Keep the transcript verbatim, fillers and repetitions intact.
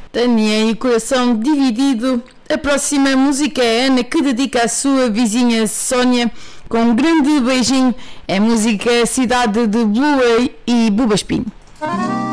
Tânia e Coração Dividido. A próxima música é a Ana, que dedica à sua vizinha Sónia, com um grande beijinho. É música Cidade de Blue e Buba Espinho.